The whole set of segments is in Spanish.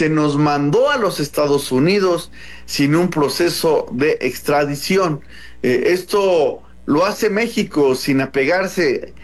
se nos mandó a los Estados Unidos sin un proceso de extradición. Esto lo hace México sin apegarse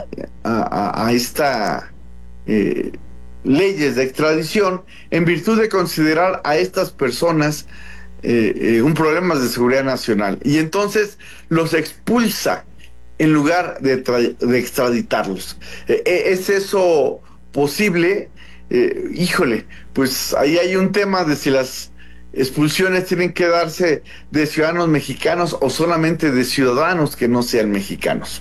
a esta eh, leyes de extradición en virtud de considerar a estas personas un problema de seguridad nacional, y entonces los expulsa en lugar de extraditarlos. ¿Es eso posible? Híjole, pues ahí hay un tema de si las expulsiones tienen que darse de ciudadanos mexicanos o solamente de ciudadanos que no sean mexicanos.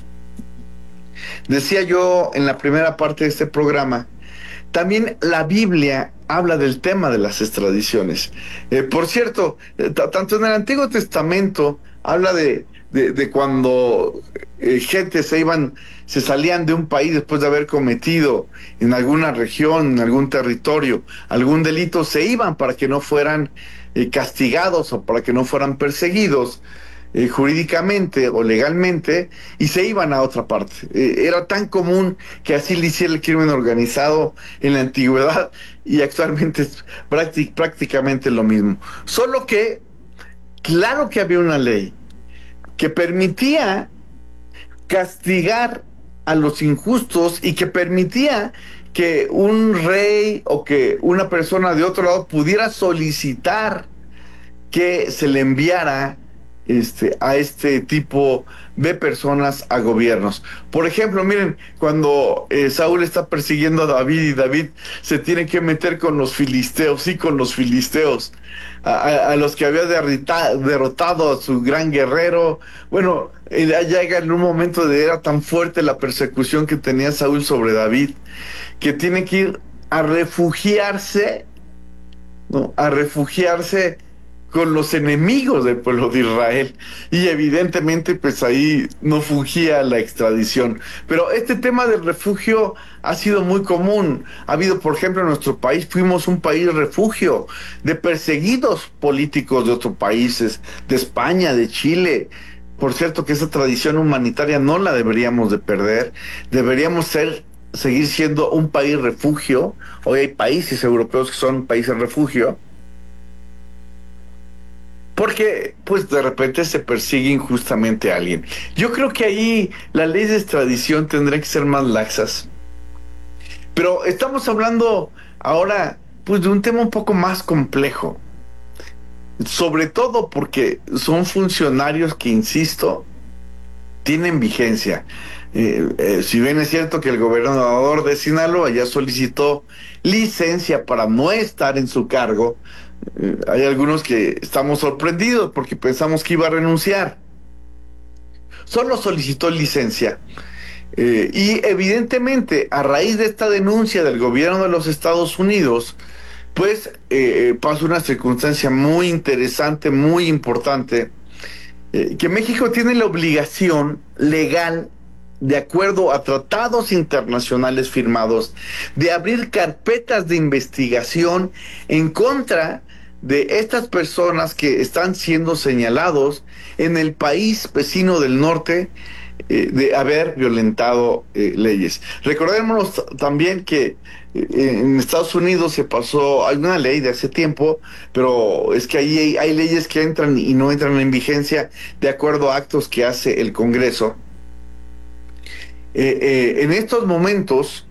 Decía yo en la primera parte de este programa, también la Biblia habla del tema de las extradiciones. Por cierto, tanto en el Antiguo Testamento habla de cuando gente se salían de un país después de haber cometido en alguna región, en algún territorio, algún delito, se iban para que no fueran castigados o para que no fueran perseguidos jurídicamente o legalmente, y se iban a otra parte. Era tan común que así le hiciera el crimen organizado en la antigüedad, y actualmente es prácticamente lo mismo. Solo que, claro que había una ley que permitía castigar a los injustos y que permitía que un rey o que una persona de otro lado pudiera solicitar que se le enviara a este tipo de personas a gobiernos. Por ejemplo, miren, cuando Saúl está persiguiendo a David y David se tiene que meter con los filisteos, sí, con los filisteos, a los que había derrotado a su gran guerrero. Bueno, llega en un momento de era tan fuerte la persecución que tenía Saúl sobre David, que tiene que ir a refugiarse, ¿no? A refugiarse con los enemigos del pueblo de Israel, y evidentemente pues ahí no fungía la extradición. Pero este tema del refugio ha sido muy común. Ha habido, por ejemplo, en nuestro país fuimos un país refugio de perseguidos políticos de otros países, de España, de Chile. Por cierto que esa tradición humanitaria no la deberíamos de perder. Deberíamos seguir siendo un país refugio. Hoy hay países europeos que son países refugio, porque pues de repente se persigue injustamente a alguien. Yo creo que ahí las leyes de extradición tendrían que ser más laxas. Pero estamos hablando ahora pues de un tema un poco más complejo. Sobre todo porque son funcionarios que, insisto, tienen vigencia. Si bien es cierto que el gobernador de Sinaloa ya solicitó licencia para no estar en su cargo, hay algunos que estamos sorprendidos porque pensamos que iba a renunciar. Solo solicitó licencia. Y evidentemente, a raíz de esta denuncia del gobierno de los Estados Unidos, pues pasa una circunstancia muy interesante, muy importante, que México tiene la obligación legal, de acuerdo a tratados internacionales firmados, de abrir carpetas de investigación en contra de estas personas que están siendo señalados en el país vecino del norte de haber violentado leyes. Recordémonos también que en Estados Unidos se pasó, hay una ley de hace tiempo, pero es que ahí hay leyes que entran y no entran en vigencia de acuerdo a actos que hace el Congreso. En estos momentos,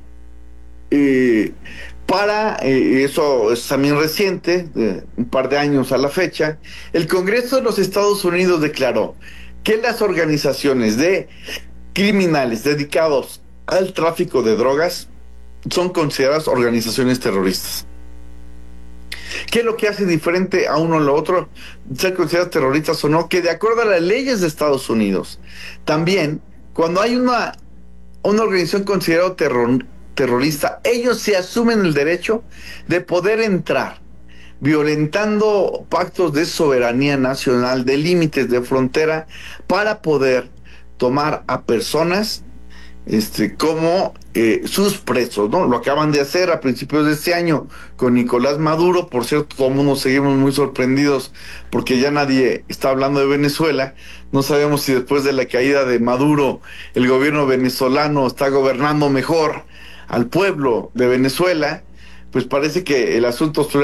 eso es también reciente, un par de años a la fecha, el Congreso de los Estados Unidos declaró que las organizaciones de criminales dedicados al tráfico de drogas son consideradas organizaciones terroristas. ¿Qué es lo que hace diferente a uno o lo otro, ser considerados terroristas o no? Que de acuerdo a las leyes de Estados Unidos, también cuando hay una organización considerada terrorista, ellos se asumen el derecho de poder entrar violentando pactos de soberanía nacional, de límites de frontera, para poder tomar a personas como sus presos, ¿no? Lo acaban de hacer a principios de este año con Nicolás Maduro. Por cierto, todo el mundo seguimos muy sorprendidos porque ya nadie está hablando de Venezuela. No sabemos si después de la caída de Maduro el gobierno venezolano está gobernando mejor al pueblo de Venezuela. Pues parece que el asunto